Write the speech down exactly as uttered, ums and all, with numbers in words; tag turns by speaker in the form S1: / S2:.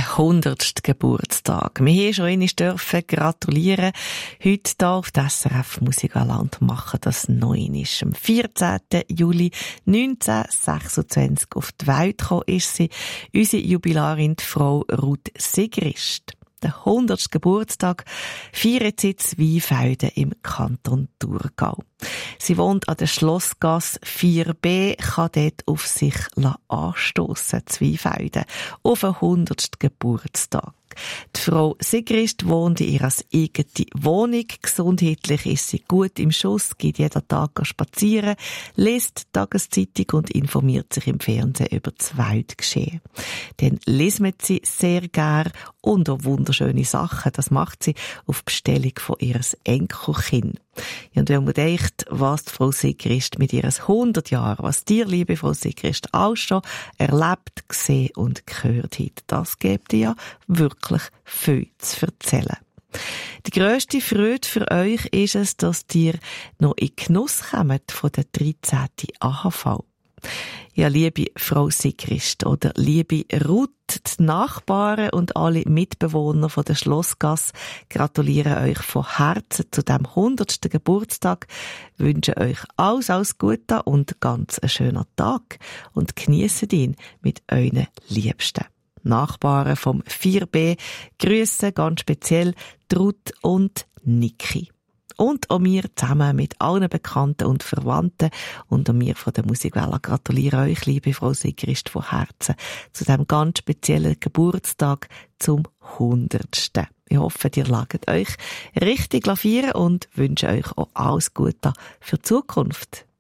S1: Der hundertste Geburtstag. Wir haben schon einmal dürfen gratulieren. Heute hier auf der S R F Musicaland machen das neunmal. Am vierzehnten Juli neunzehnhundertsechsundzwanzig auf die Welt gekommen ist sie, unsere Jubilarin, die Frau Ruth Sigrist. Der hundertste Geburtstag feiert sie in Zweifelden im Kanton Thurgau. Sie wohnt an der Schlossgasse vier b, kann dort auf sich anstossen, Zweifelden, auf den hundertsten Geburtstag. Die Frau Sigrist wohnt in ihrer eigenen Wohnung. Gesundheitlich ist sie gut im Schuss, geht jeden Tag spazieren, liest die Tageszeitung und informiert sich im Fernsehen über das Weltgeschehen. Dann liest sie sehr gern und auch wunderschöne Sachen. Das macht sie auf Bestellung von ihres Enkelkind. Ja, und wenn man denkt, was die Frau Sigrist mit ihren hundert Jahren, was dir, liebe Frau Sigrist, auch schon erlebt, gesehen und gehört hat, das gibt ja wirklich viel zu erzählen. Die grösste Freude für euch ist es, dass ihr noch in Genuss kommt von der dreizehnten A H V. Ja, liebe Frau Sigrist oder liebe Ruth, die Nachbarn und alle Mitbewohner von der Schlossgasse gratulieren euch von Herzen zu dem hundertsten Geburtstag, wünschen euch alles, alles Gute und ganz einen schönen Tag und genießt ihn mit euren Liebsten. Nachbarn vom vier b grüssen ganz speziell Ruth und Niki. Und auch wir zusammen mit allen Bekannten und Verwandten und auch wir von der Musikwelle gratulieren euch, liebe Frau Sigrist, von Herzen zu diesem ganz speziellen Geburtstag zum hundertsten. Ich hoffe, ihr lagt euch richtig lavieren und wünsche euch auch alles Gute für die Zukunft.